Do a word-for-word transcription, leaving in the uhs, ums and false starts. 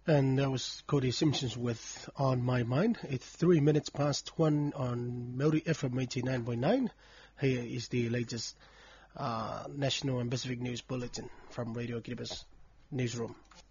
And that was Cody Simpsons with On My Mind. It's three minutes past one on Melody F M eighty-nine point nine. Here is the latest uh, national and Pacific news bulletin from Radio Kiribati Newsroom.